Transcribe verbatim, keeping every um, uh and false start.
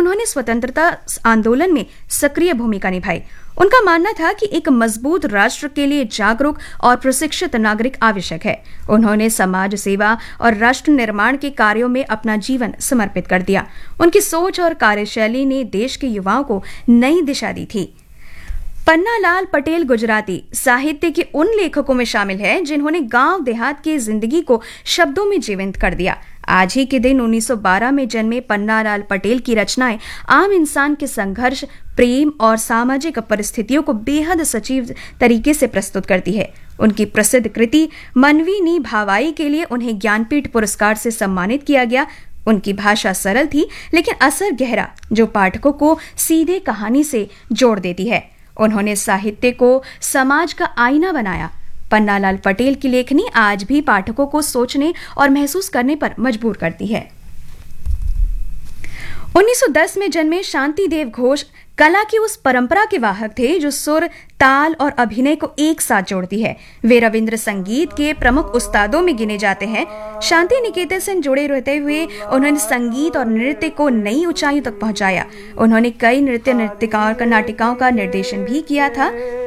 उन्होंने स्वतंत्रता आंदोलन में सक्रिय भूमिका निभाई। उनका मानना था कि एक मजबूत राष्ट्र के लिए जागरूक और प्रशिक्षित नागरिक आवश्यक है। उन्होंने समाज सेवा और राष्ट्र निर्माण के कार्यों में अपना जीवन समर्पित कर दिया। उनकी सोच और कार्यशैली ने देश के युवाओं को नई दिशा दी थी। पन्नालाल पटेल गुजराती साहित्य के उन लेखकों में शामिल है जिन्होंने गांव देहात की जिंदगी को शब्दों में जीवंत कर दिया। आज ही के दिन उन्नीस सौ बारह में जन्मे पन्नालाल पटेल की रचनाएं आम इंसान के संघर्ष, प्रेम और सामाजिक परिस्थितियों को बेहद सजीव तरीके से प्रस्तुत करती है। उनकी प्रसिद्ध कृति मनवी नी भावाई के लिए उन्हें ज्ञानपीठ पुरस्कार से सम्मानित किया गया। उनकी भाषा सरल थी लेकिन असर गहरा, जो पाठकों को सीधे कहानी से जोड़ देती है। उन्होंने साहित्य को समाज का आईना बनाया। पन्नालाल पटेल की लेखनी आज भी पाठकों को सोचने और महसूस करने पर मजबूर करती है। उन्नीस सौ दस में जन्मे शांति देव घोष कला की उस परंपरा के वाहक थे जो सुर, ताल और अभिनय को एक साथ जोड़ती है। वे रविंद्र संगीत के प्रमुख उस्तादों में गिने जाते हैं। शांति निकेतन से जुड़े रहते हुए उन्होंने संगीत और नृत्य को नई ऊंचाइयों तक पहुंचाया। उन्होंने कई नृत्य नृत्यकाओं का नाटिकाओं का निर्देशन भी किया था।